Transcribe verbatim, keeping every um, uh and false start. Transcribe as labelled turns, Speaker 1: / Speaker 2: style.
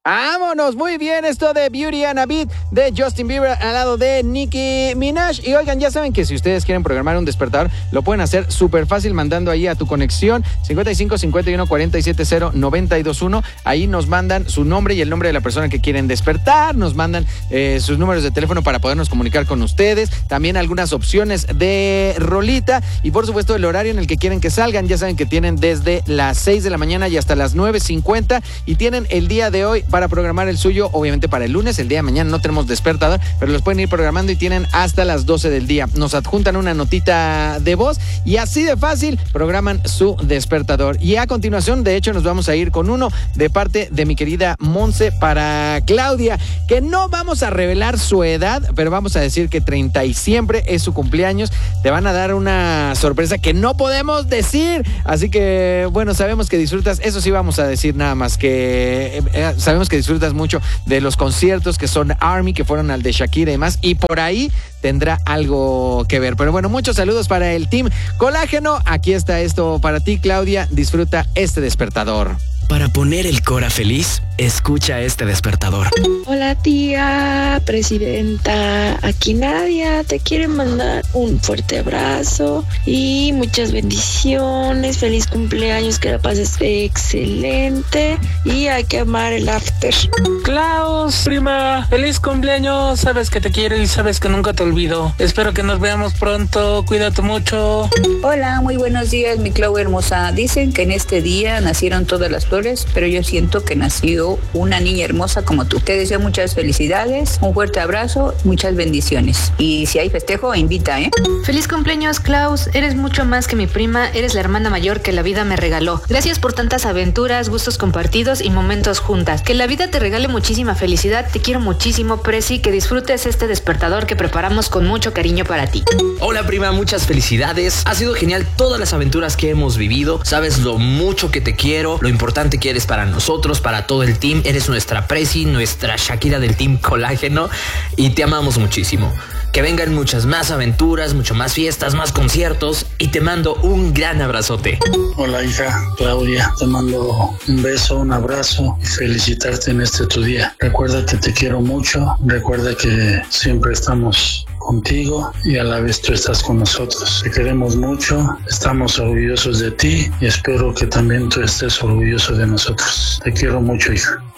Speaker 1: Vámonos, muy bien, esto de Beauty and a Beat de Justin Bieber al lado de Nicki Minaj. Y oigan, ya saben que si ustedes quieren programar un despertador, lo pueden hacer súper fácil mandando ahí a tu conexión cincuenta y cinco, cincuenta y uno, cuarenta y siete, cero, noventa y dos, uno. Ahí nos mandan su nombre y el nombre de la persona que quieren despertar, nos mandan eh, sus números de teléfono para podernos comunicar con ustedes, también algunas opciones de rolita y por supuesto el horario en el que quieren que salgan. Ya saben que tienen desde las seis de la mañana y hasta las nueve cincuenta y tienen el día de hoy para programar el suyo, obviamente para el lunes. El día de mañana no tenemos despertador, pero los pueden ir programando y tienen hasta las doce del día. Nos adjuntan una notita de voz y así de fácil programan su despertador. Y a continuación, de hecho, nos vamos a ir con uno de parte de mi querida Monse para Claudia, que no vamos a revelar su edad, pero vamos a decir que treinta y siempre es su cumpleaños. Te van a dar una sorpresa que no podemos decir, así que bueno, sabemos que disfrutas, eso sí vamos a decir nada más, que eh, sabemos que disfrutas mucho de los conciertos que son ARMY, que fueron al de Shakira y demás, y por ahí tendrá algo que ver. Pero bueno, muchos saludos para el Team Colágeno. Aquí está esto para ti, Claudia. Disfruta este despertador.
Speaker 2: Para poner el cora feliz, escucha este despertador.
Speaker 3: Hola tía presidenta, aquí Nadia, te quiere mandar un fuerte abrazo y muchas bendiciones, feliz cumpleaños, que la pases excelente y hay que amar el after.
Speaker 4: Klaus, prima, feliz cumpleaños, sabes que te quiero y sabes que nunca te olvido. Espero que nos veamos pronto, cuídate mucho.
Speaker 5: Hola, muy buenos días, mi Clau hermosa. Dicen que en este día nacieron todas las flores, pero yo siento que nació una niña hermosa como tú. Te deseo muchas felicidades, un fuerte abrazo, muchas bendiciones. Y si hay festejo, invita, ¿eh?
Speaker 6: Feliz cumpleaños, Klaus. Eres mucho más que mi prima, eres la hermana mayor que la vida me regaló. Gracias por tantas aventuras, gustos compartidos y momentos juntas. Que la vida te regale muchísima felicidad. Te quiero muchísimo, Preci. Que disfrutes este despertador que preparamos con mucho cariño para ti.
Speaker 2: Hola, prima, muchas felicidades. Ha sido genial todas las aventuras que hemos vivido. Sabes lo mucho que te quiero, lo importante que eres para nosotros, para todo el team. Eres nuestra Preci, nuestra Shakira del Team Colágeno y te amamos muchísimo. Que vengan muchas más aventuras, mucho más fiestas, más conciertos y te mando un gran abrazote.
Speaker 7: Hola hija Claudia, te mando un beso, un abrazo y felicitarte en este tu día. Recuerda que te quiero mucho, recuerda que siempre estamos contigo y a la vez tú estás con nosotros. Te queremos mucho, estamos orgullosos de ti y espero que también tú estés orgulloso de nosotros. Te quiero mucho, hija.